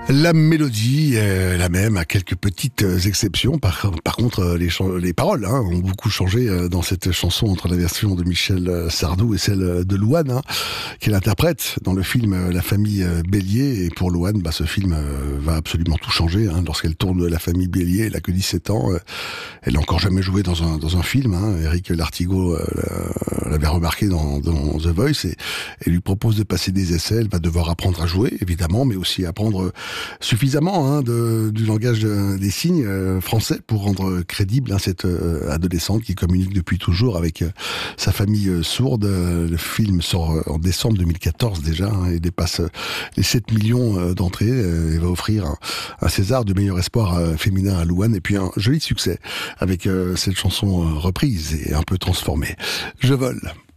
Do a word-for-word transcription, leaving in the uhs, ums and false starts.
La mélodie est la même, à quelques petites exceptions. Par, par contre, les, les paroles hein, ont beaucoup changé dans cette chanson entre la version de Michel Sardou et celle de Louane, hein, qu'elle interprète dans le film La famille Bélier. Et pour Louane, bah, ce film va absolument tout changer. Hein. Lorsqu'elle tourne La famille Bélier, elle a que dix-sept ans. Elle n'a encore jamais joué dans un, dans un film. Hein. Eric Lartigot l'avait remarqué dans, dans The Voice et, et lui propose de passer des essais. Elle va devoir apprendre à jouer, évidemment, mais aussi apprendre suffisamment hein, de, du langage de, des signes euh, français pour rendre crédible hein, cette euh, adolescente qui communique depuis toujours avec euh, sa famille euh, sourde. Le film sort euh, en décembre deux mille quatorze déjà hein, et dépasse euh, les sept millions euh, d'entrées euh, et va offrir un, un César du meilleur espoir euh, féminin à Louane et puis un joli succès avec euh, cette chanson euh, reprise et un peu transformée. Je vole.